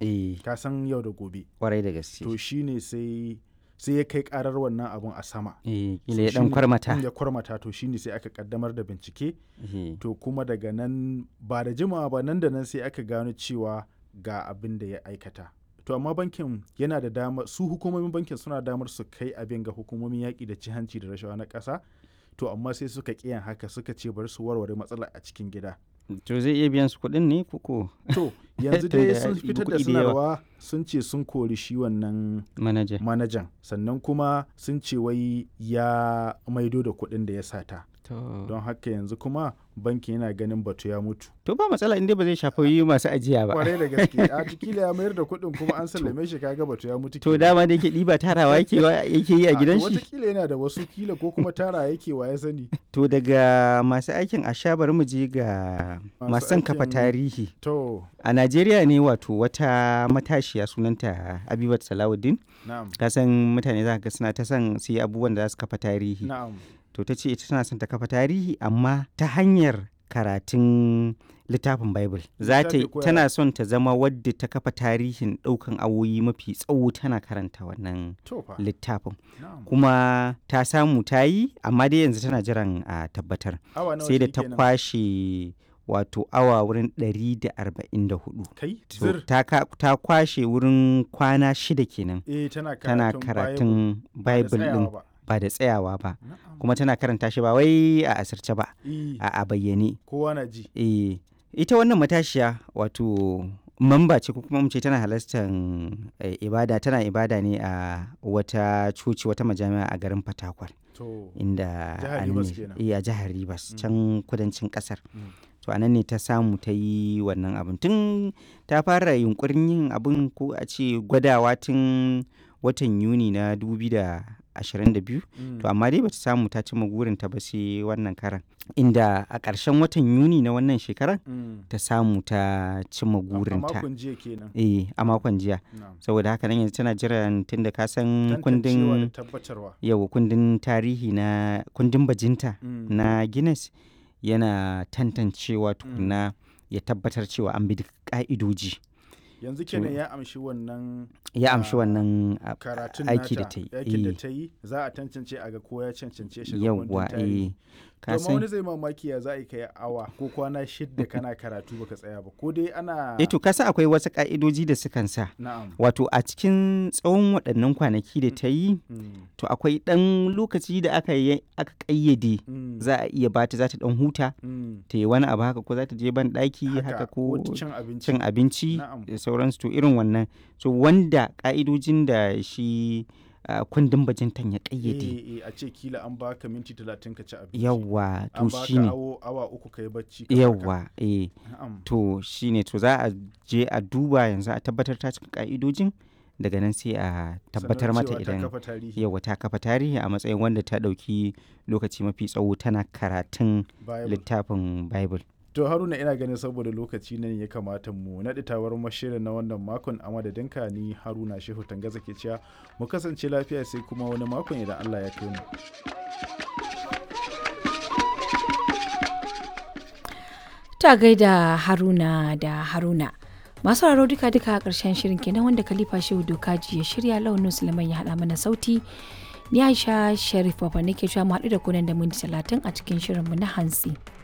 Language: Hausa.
ka san yau da gobe kwarai da gaske. to shine sai ya kai karar wannan abun a sama kila ya dan kwarmata ya kwarmata to shine sai aka kaddamar da bincike to kuma daga nan ba da jimawa ba nan da nan sai aka gano cewa ga abin da ya aikata. To amma bankin yana da damar, su hukumomin bankin suna damar su kai abin ga hukumomin yaƙi da cin hanci da rashawa na ƙasa, to amma sai suka ƙiyan haka, suka ce bari su warware matsalar a cikin gida. To zai iya biyan su kuɗin ne koko? To yanzu dai sun fitar da sanarwa sun ce sun kori shi wannan manajan, sannan kuma sun ce wai ya maido da kuɗin da ya sata. Don haka yanzu kuma bankin yana ganin batu ya mutu. To ba matsala inda ba zai shafi masu ajiya ba. Kwarai da gaske, a kila ya mayar da kuɗin kuma an sallame shi, kaga batu ya mutu. To dama da yake ɗiba tarawa yake yi a gidan shi. Wataƙila yana da wasu kila ko kuma tara yake wa ya sani. To daga masu aikin asha bari mu je ga masu kafa tarihi. To a Najeriya ne wato wata matashiya sunanta Abibat Salawuddin. Ka san mutane za ka ga suna ta son su yi abubuwan da za su kafa tarihi. To ta ce ita tana son ta kafa tarihi amma ta hanyar karatun littafin Bible. Tana son ta zama wadda ta kafa tarihin ɗaukan awoyi mafi tsawo tana karanta wannan littafin. Kuma ta samu ta yi, amma dai yanzu tana jiran a tabbatar. Sai da ta kwashe wato awa wurin 144. Ta kwashe wurin kwana 6 kenan. Tana karatun Bible ɗin. Ba da tsayawa ba, kuma tana karanta shi ba wai a asirce ba, a bayyane. Kowa na ji. Ita wannan matashiya wato mamba ce ko kuma mu ce tana halartar ibada, tana ibada ne a wata coci, wata majami'a a garin Fatakwal. Inda a jihar Rivers can kudancin kasar. To anan ne ta samu ta yi wannan abin. Tun ta fara yunkurin yin abin ko a ce gwadawa tun watan Yuni na 2022, to amma dai bata samu ta cimma gurinta ba sai wannan karan, inda a ƙarshen watan Yuni na wannan shekarar ta samu ta cimma gurinta. A makon jiya kenan. A makon jiya. Saboda haka nan yanzu tana jiran, tunda ka san kundin tarihi na kundin bajinta na Guinness yana tantancewa tukuna ya tabbatar cewa an bi ka'idoji. Yanzu kenan ya amshi wannan aiki da ta yi. Aikin da ta yi za a tantance a ga ko ya cancance shi ga yawwa tarihi. Kuma wani zai mamaki ya za a yi kai awa ko kwana 6 kana karatu baka tsaya ba, ko dai ana to kasa akwai wasu ka'idoji da sukan sa. Wato a cikin tsawon waɗannan kwanaki da ta yi, to akwai ɗan lokaci da aka ƙayyade za a iya bata, za ta ɗan huta ta yi wani abu haka, ko za ta je ban ɗaki haka ko cin abinci da sauransu, to irin wannan. So wanda ka'idojin da shi kundin bajintan ya kayyade. A ce kila an baka minti 30 ka ci abinci. Yawwa, to shine. An baka awa 3 ka yi bacci. Yawwa, to shine, to za a je a duba yanzu a tabbatar ta cika ka'idojin, daga nan sai a tabbatar mata idan yawwa ta kafa tarihi a matsayin wanda ta ɗauki lokaci mafi tsawo tana karatun littafin Bible. To Haruna, ina ganin saboda lokaci ne ya kamata mu naɗi tawar mashirin na wannan makon, a madadinka ni Haruna Shehu Tangaza ke cewa mu kasance lafiya sai kuma wani makon idan Allah ya kai mu. Ta gaida Haruna da Haruna. Masu sauraro duka a ƙarshen shirin kenan wanda Khalifa Shehu Dokaji ya shirya, Launin Sulaiman ya haɗa mana sauti. Ni Aisha Sharif Baba nake cewa mu haɗu da kunan da minti 30 a cikin shirinmu na hantsi.